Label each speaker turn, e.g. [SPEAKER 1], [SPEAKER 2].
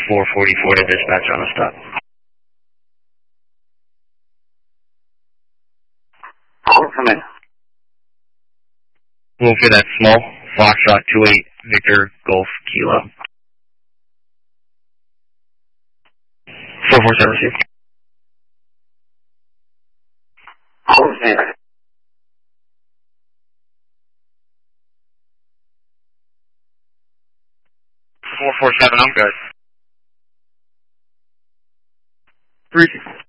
[SPEAKER 1] 444 to dispatch on a stop.
[SPEAKER 2] Come in.
[SPEAKER 1] Move for that small. Foxtrot 28 Victor Golf Kilo. 447 received.
[SPEAKER 2] Come in.
[SPEAKER 1] 447, I'm good.
[SPEAKER 2] 3